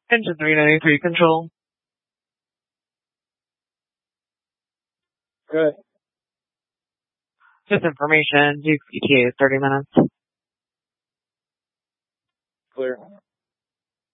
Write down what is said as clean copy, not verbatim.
Engine 393 control. Good. Just information, Duke ETA is 30 minutes. Clear.